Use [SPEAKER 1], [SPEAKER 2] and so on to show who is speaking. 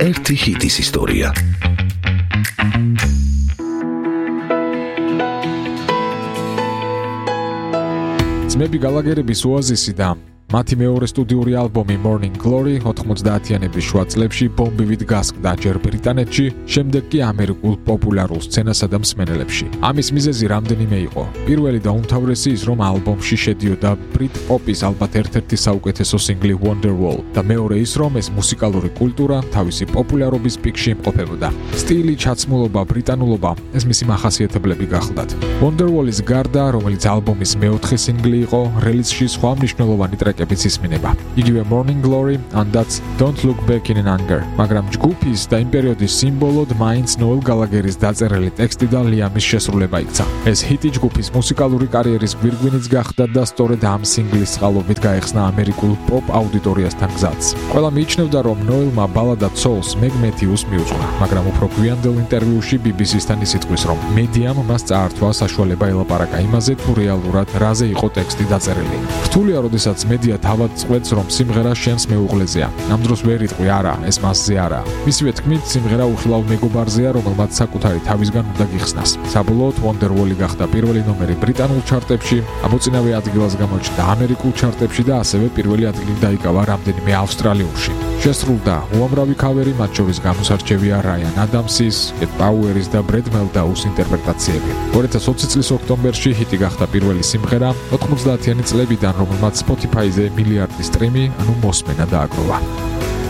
[SPEAKER 1] ერთი ჰიტის ისტორია.
[SPEAKER 2] ძმები გალაგერების ოაზისი და მათი მეორე სტუდიური ალბომი Morning Glory 90-იანების შუა წლებში ბომბივით გასკდა ჯერ ბრიტანეთში, შემდეგ კი ამერიკულ პოპულარულ სცენასა და მსმენელებში. ამის მიზეზი რამდენიმე იყო. პირველი და უმთავრესი ის, რომ ალბომში შედიოდა ბრიტ პოპის ალბათ ერთ-ერთი საუკეთესო სინგლი Wonderwall და მეორე ის, რომ ეს მუსიკალური კულტურა თავისი პოპულარობის პიკში იმყოფებოდა. სტილი, ჩაცმულობა, ბრიტანულობა ეს მისი მახასიათებლები გახლდათ. Wonderwall-ის გარდა, რომელიც ალბომის მეოთხე სინგლი იყო, რელიზში სხვა მნიშვნელოვანი ტრეკებიც ისმინება. იგივე Morning Glory, andაც Don't Look Back in Anger, მაგრამ ჯგუფის და იმ პერიოდის სიმბოლოდ მაინც ნოელ გალაგერის დაწერილი ტექსტი და ლიამის შესრულება იქცა. ეს ჰიტი ჯგუფის მუსიკალური კარიერის გვირგვინიც გახდა და სწორედ ამ სინგლის წყალობით გაეხსნა ამერიკულ პოპ აუდიტორიასთან გზაც. ყველა მიიჩნევდა, რომ ნოელმა ბალადა Souls Meg Matthews მიუძღვნა, მაგრამ უფრო გვიანდელ ინტერვიუში BBC-სთან ის იტყვის, რომ მედიამ მას წაართვა საშუალება ელაპარაკა იმაზე, თუ რეალურად რაზე იყო ტექსტი დაწერილი. რთულია, როდესაც მედია თავად წყვეტს, რომ სიმღერა შენს მეუღლეზეა. ამ დროს ვერ იტყვი არა, ეს მასზე არაა. მისივე თქმით, სიმღერა უხილავ მეგობარზეა, რომელმაც საკუთარი თავისგან უნდა გიხსნას. საბოლოოდ Wonderwall-ი გახდა პირველი ნომერი ბრიტანულ ჩარტებში, ამოწინავე ადგილას გამოჩნდა ამერიკულ ჩარტებში და ასევე პირველი ადგილი დაიკავა რამდენიმე ავსტრალიულში. შესრულდა უამრავი ქავერი, მათ შორის გამოსარჩევია Ryan Adams-ის, Cat Power-ის და Brad Meldau-ის ინტერპრეტაციები. 2020 წლის ოქტომბერში ჰიტი გახდა პირველი სიმღერა 90-იანი წლებიდან, რომელმაც Spotify-ზე მილიარდი სტრიმი, ანუ მოსმენა დააგროვა.